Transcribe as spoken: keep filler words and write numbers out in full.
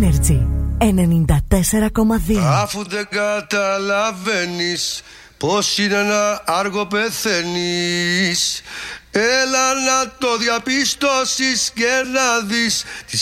Energy ενενήντα τέσσερα κόμμα δύο. Αφού δεν καταλαβαίνεις πως είναι να άργο πεθαίνεις, έλα να το διαπιστώσεις και να δεις